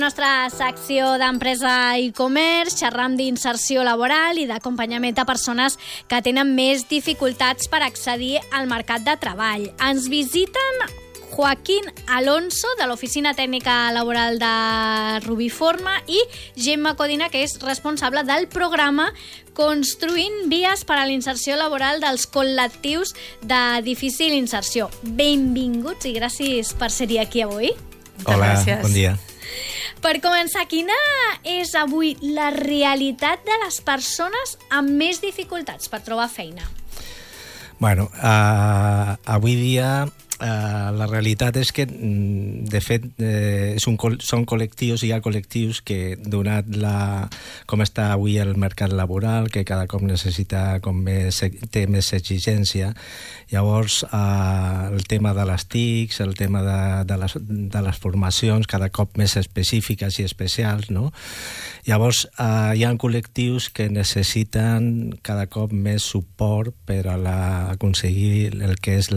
Nostra secció d'empresa i comerç, xerram d'inserció laboral i d'acompanyament a persones que tenen més dificultats per accedir al mercat de treball. Ens visiten Joaquín Alonso, de l'Oficina Tècnica Laboral de Rubiforma, i Gemma Codina, que és responsable del programa Construint vies per a l'inserció laboral dels col·lectius de difícil inserció. Benvinguts i gràcies per ser-hi aquí avui. Hola, bon dia. Per començar, quina és avui la realitat de les persones amb més dificultats per trobar feina? Bueno, avui dia la realitat és que, de fet, són col·lectius, hi ha col·lectius que, donat com està avui el mercat laboral, que cada cop necessita té més exigència, llavors el tema de les TICs, el tema de les formacions cada cop més específiques i especials, no? Llavors hi ha col·lectius que necessiten cada cop més suport per aconseguir el que és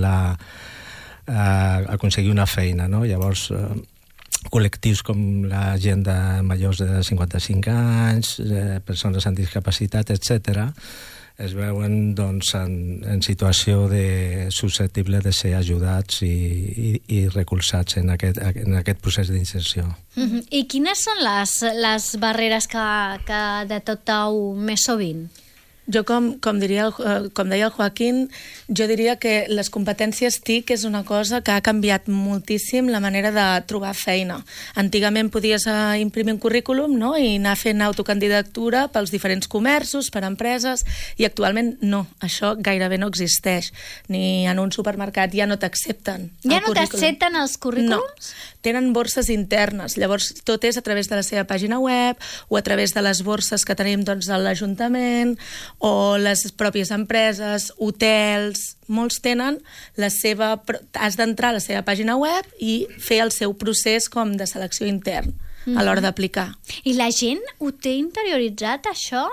aconseguir una feina, no? Llavors, col·lectius com la gent de majors de 55 anys, persones amb discapacitat, etc., es veuen doncs, en situació susceptible de ser ajudats i recolzats en aquest procés d'inserció. I quines són les barreres que detecteu més sovint? Jo, com deia el Joaquín, jo diria que les competències TIC és una cosa que ha canviat moltíssim la manera de trobar feina. Antigament podies imprimir un currículum, no?, i anar fent autocandidatura pels diferents comerços, per empreses, i actualment no, això gairebé no existeix. Ni en un supermercat ja no t'accepten. Ja no t'accepten els currículums? No, tenen borses internes, llavors tot és a través de la seva pàgina web o a través de les borses que tenim doncs, a l'Ajuntament o les pròpies empreses, hotels, molts tenen has d'entrar a la seva pàgina web i fer el seu procés com de selecció intern a l'hora d'aplicar. I la gent ho té interioritzat, això?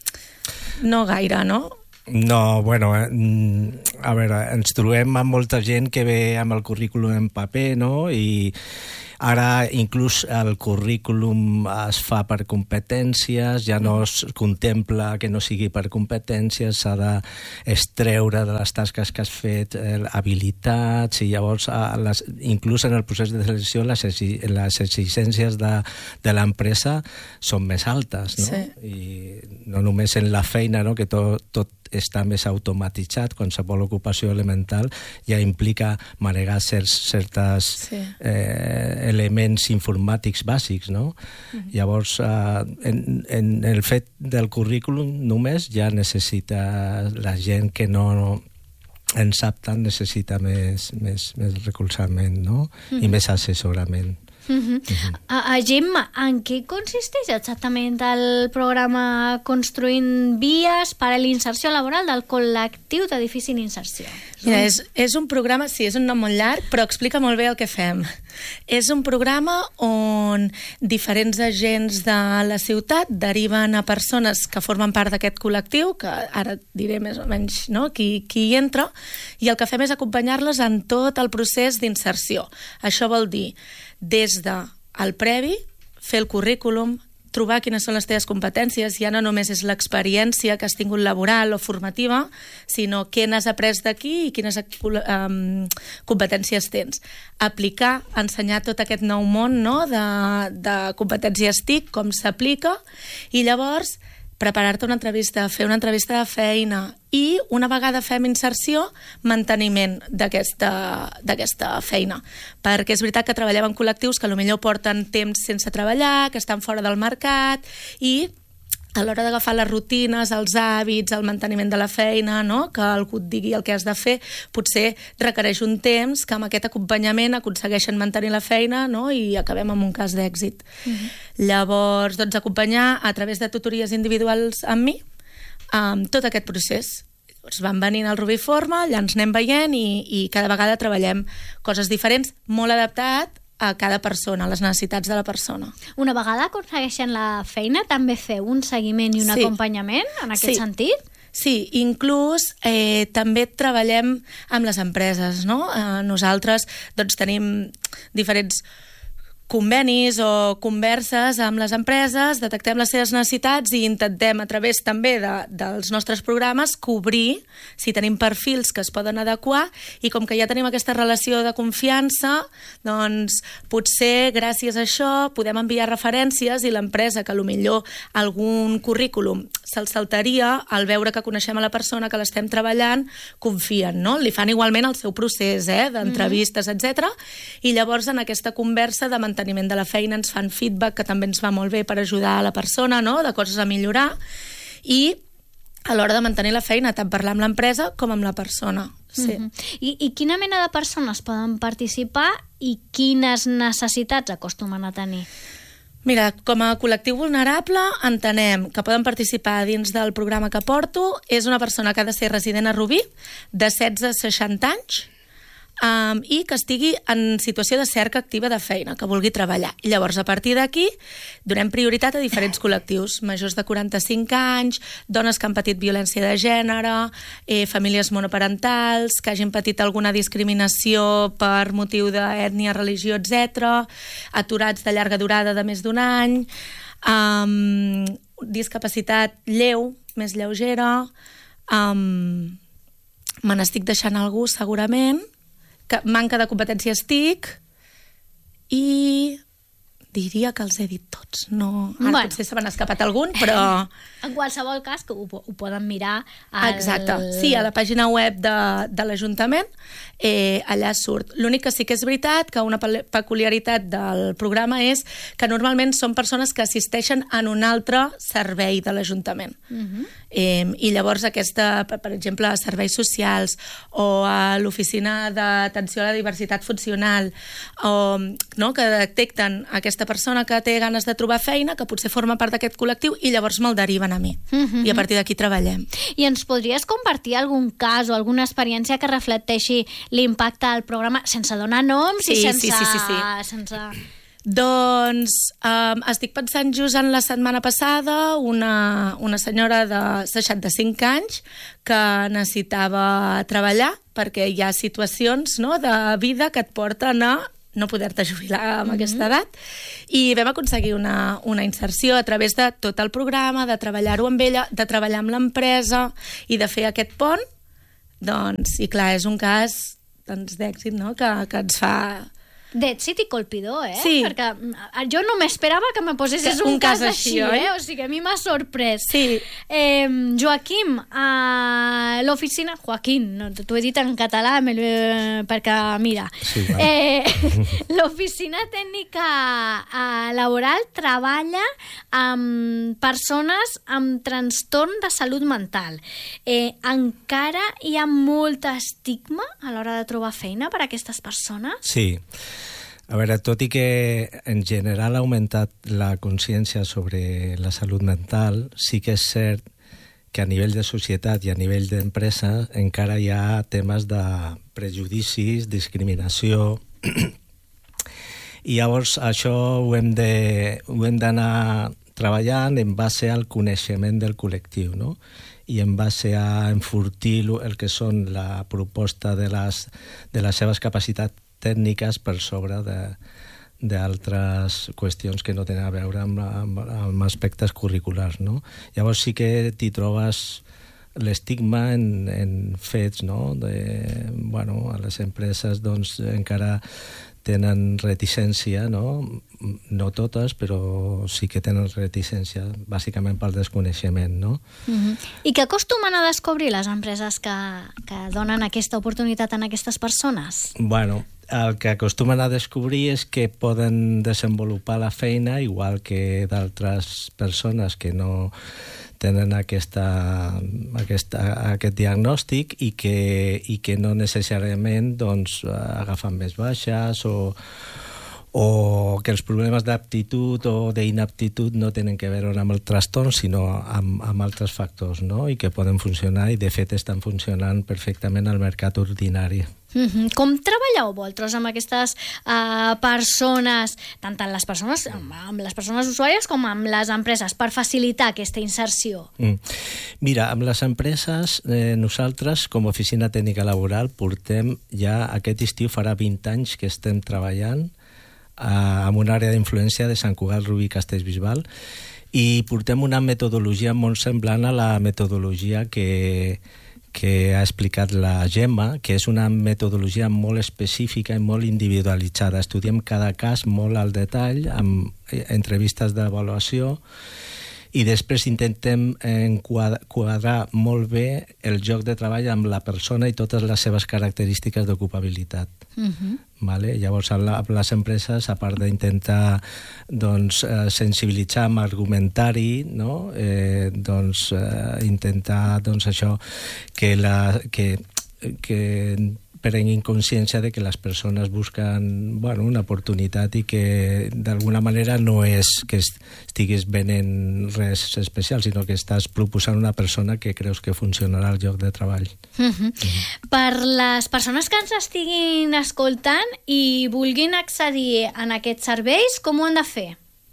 No gaire, no? No, bueno, a veure, ens trobem amb molta gent que ve amb el currículum en paper, no?, i ara inclús el currículum es fa per competències, ja no es contempla que no sigui per competències, s'ha d'extreure de les tasques que has fet habilitats, i llavors inclús en el procés de selecció les exigències de l'empresa són més altes, no? Sí. I no només en la feina, no?, que tot està més automatitzat, qualsevol ocupació elemental ja implica manegar certes elements informàtics bàsics, no? Llavors, en el fet del currículum només ja necessita la gent que no en sap tant, necessita més recolzament, no?, i més assessorament. Gemma, en què consisteix exactament el programa Construint vies per a l'inserció laboral del col·lectiu de difícil inserció? Mira, és un programa, sí, és un nom molt llarg, però explica molt bé el que fem. És un programa on diferents agents de la ciutat deriven a persones que formen part d'aquest col·lectiu, que ara diré més o menys, no?, qui hi entra, i el que fem és acompanyar-les en tot el procés d'inserció. Això vol dir des del previ, fer el currículum, trobar quines són les teves competències, ja no només és l'experiència que has tingut laboral o formativa, sinó què n'has après d'aquí i quines competències tens. Aplicar, ensenyar tot aquest nou món, no?, de competències TIC, com s'aplica, i llavors preparar-te una entrevista, fer una entrevista de feina i, una vegada fem inserció, manteniment d'aquesta feina. Perquè és veritat que treballem en col·lectius que potser porten temps sense treballar, que estan fora del mercat, i a l'hora d'agafar les rutines, els hàbits, el manteniment de la feina, no?, que algú et digui el que has de fer, potser requereix un temps que amb aquest acompanyament aconsegueixen mantenir la feina, no?, i acabem amb un cas d'èxit. Llavors, doncs, acompanyar a través de tutories individuals amb mi tot aquest procés. Van venint al Rubiforma, allà ens anem veient i cada vegada treballem coses diferents, molt adaptat a cada persona, a les necessitats de la persona. Una vegada aconsegueixen la feina, també feu un seguiment i un acompanyament en aquest sentit? Sí, inclús també treballem amb les empreses, no? Nosaltres doncs, tenim diferents convenis o converses amb les empreses, detectem les seves necessitats i intentem, a través també dels nostres programes, cobrir si tenim perfils que es poden adequar, i com que ja tenim aquesta relació de confiança, doncs potser gràcies a això podem enviar referències, i l'empresa que potser algun currículum se'l saltaria, al veure que coneixem a la persona, que l'estem treballant, confien, no? Li fan igualment el seu procés d'entrevistes, etc. I llavors en aquesta conversa de manteniment de la feina ens fan feedback, que també ens va molt bé per ajudar a la persona, no?, de coses a millorar, i a l'hora de mantenir la feina, tant parlar amb l'empresa com amb la persona. Sí. I quina mena de persones poden participar i quines necessitats acostumen a tenir? Mira, com a col·lectiu vulnerable entenem que poden participar dins del programa que porto. És una persona que ha de ser resident a Rubí, de 16 a 60 anys, i que estigui en situació de cerca activa de feina, que vulgui treballar. I llavors, a partir d'aquí, donem prioritat a diferents col·lectius: majors de 45 anys, dones que han patit violència de gènere, famílies monoparentals, que hagin patit alguna discriminació per motiu d'ètnia, religió, etc., aturats de llarga durada de més d'un any, discapacitat lleu, més lleugera, me n'estic deixant algú segurament, manca de competències TIC, i diria que els he dit tots. No, ara potser se m'han escapat algun, però... En qualsevol cas, que ho poden mirar... Exacte. Sí, a la pàgina web de l'Ajuntament, allà surt. L'únic que sí que és veritat, que una peculiaritat del programa és que normalment són persones que assisteixen en un altre servei de l'Ajuntament. I llavors aquesta, per exemple, a serveis socials o a l'oficina d'atenció a la diversitat funcional, o, no, que detecten aquesta persona que té ganes de trobar feina, que potser forma part d'aquest col·lectiu, i llavors me'l deriven a mi. I a partir d'aquí treballem. I ens podries compartir algun cas o alguna experiència que reflecteixi l'impacte del programa, sense donar noms i sense... Doncs estic pensant just en la setmana passada una senyora de 65 anys que necessitava treballar perquè hi ha situacions, no, de vida que et porten a no poder-te jubilar amb aquesta edat, i vam aconseguir una inserció a través de tot el programa, de treballar-ho amb ella, de treballar amb l'empresa i de fer aquest pont. Doncs, i clar, és un cas d'èxit, no?, que ens fa... D'èxit i colpidor, Sí. Perquè jo no m'esperava que me posessis un cas així, O sigui, a mi m'ha sorprès. Sí. Joaquim, a l'oficina... Joaquín, no, t'ho he dit en català perquè, mira, sí, l'oficina tècnica laboral treballa amb persones amb trastorn de salut mental. Encara hi ha molt estigma a l'hora de trobar feina per a aquestes persones? Sí. A veure, tot i que en general ha augmentat la consciència sobre la salut mental, sí que és cert que a nivell de societat i a nivell d'empresa encara hi ha temes de prejudicis, discriminació, i llavors això ho hem d'anar treballant en base al coneixement del col·lectiu, no? I en base a enfortir el que són la proposta de les seves capacitats tècniques per sobre d'altres qüestions que no tenen a veure amb aspectes curriculars, no? Llavors sí que t'hi trobes l'estigma en fets, no? Bueno, a les empreses doncs encara tenen reticència, no? No totes, però sí que tenen reticència, bàsicament pel desconeixement, no? I què acostumen a descobrir les empreses que donen aquesta oportunitat a aquestes persones? Bueno, el que acostumen a descobrir és que poden desenvolupar la feina igual que d'altres persones que no tenen aquest diagnòstic i que no necessàriament doncs, agafen més baixes o que els problemes d'aptitud o d'inaptitud no tenen que veure amb el trastorn, sinó amb altres factors, no? I que poden funcionar, i de fet estan funcionant perfectament al mercat ordinari. Com treballeu vosaltres amb aquestes persones, tant amb les persones usuàries com amb les empreses, per facilitar aquesta inserció? Mira, amb les empreses, nosaltres, com a Oficina Tècnica Laboral, portem ja aquest estiu, farà 20 anys que estem treballant amb una àrea d'influència de Sant Cugat, Rubí, Castellbisbal, i portem una metodologia molt semblant a la metodologia que ha explicat la Gemma, que és una metodologia molt específica i molt individualitzada. Estudiem cada cas molt al detall, amb entrevistes d'avaluació, i després intentem quadrar molt bé el lloc de treball amb la persona i totes les seves característiques d'ocupabilitat. Vale? Llavors, amb les empreses, a part d'intentar sensibilitzar amb argumentari, no? Intentar això, que prenguin consciència de que les persones busquen una oportunitat i que d'alguna manera no és que estiguis venent res especial, sinó que estàs proposant una persona que creus que funcionarà al lloc de treball. Per les persones que ens estiguin escoltant i vulguin accedir a aquests serveis, com ho han de fer?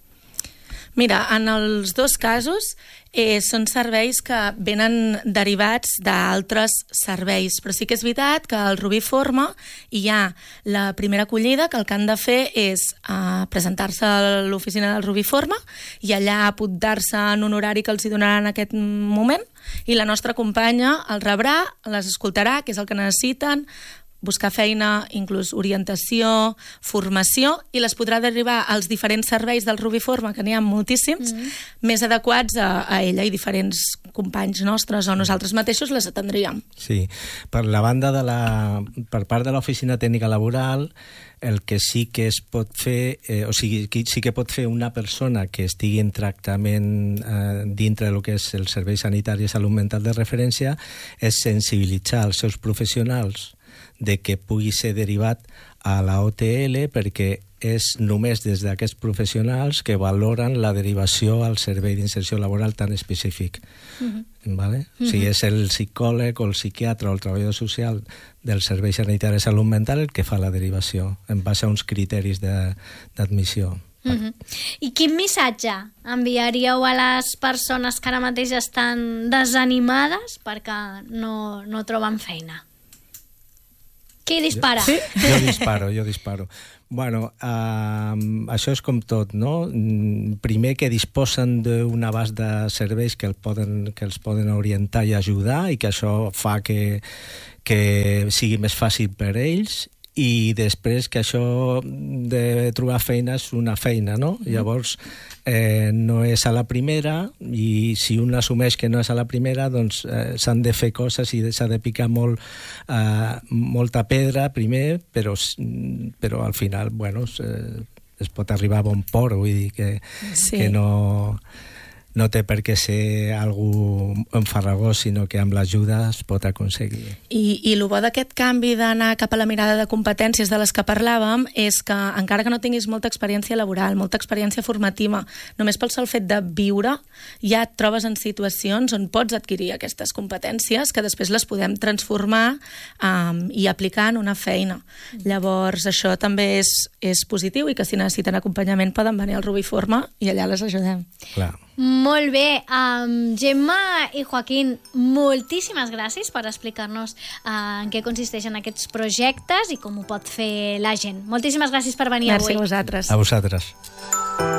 Mira, en els dos casos són serveis que venen derivats d'altres serveis, però sí que és veritat que al Rubí Forma hi ha la primera acollida, que el que han de fer és presentar-se a l'oficina del Rubí Forma i allà apuntar-se en un horari que els hi donaran en aquest moment, i la nostra companya els rebrà, les escoltarà, què és el que necessiten, buscar feina, inclús orientació, formació, i les podrà derivar als diferents serveis del Rubí Forma, que n'hi ha moltíssims, més adequats a ella, i diferents companys nostres o nosaltres mateixos les atendríem. Sí, per la banda per part de l'Oficina Tècnica Laboral, el que sí que es pot fer, sí que pot fer una persona que estigui en tractament dintre del que és el Servei Sanitari i Salut Mental de referència, és sensibilitzar els seus professionals de que pugui ser derivat a la OTL, perquè és només des d'aquests professionals que valoren la derivació al servei d'inserció laboral tan específic. Vale? Si és el psicòleg o el psiquiatre o el treballador social del Servei Sanitari de Salut Mental el que fa la derivació, en base a uns criteris d'admissió. I quin missatge enviaríeu a les persones que ara mateix estan desanimades perquè no troben feina? Qui dispara? Sí? Jo disparo. Bueno, això és com tot, no? Primer, que disposen d'un abast de serveis que els poden orientar i ajudar, i que això fa que sigui més fàcil per ells, i després que això de trobar feina és una feina, no? Llavors, no és a la primera, i si un assumeix que no és a la primera, doncs s'han de fer coses i s'ha de picar molta pedra primer, però al final, es pot arribar a bon port, vull dir que no té per què ser algú enfarragós, sinó que amb l'ajuda es pot aconseguir. I el bo d'aquest canvi d'anar cap a la mirada de competències de les que parlàvem és que, encara que no tinguis molta experiència laboral, molta experiència formativa, només pel sol fet de viure, ja et trobes en situacions on pots adquirir aquestes competències que després les podem transformar i aplicar en una feina. Llavors, això també és positiu, i que si necessiten acompanyament poden venir al Rubí Forma i allà les ajudem. Clar. Molt bé. Gemma i Joaquín, moltíssimes gràcies per explicar-nos en què consisteixen aquests projectes i com ho pot fer la gent. Moltíssimes gràcies per venir avui. Merci a vosaltres. A vosaltres.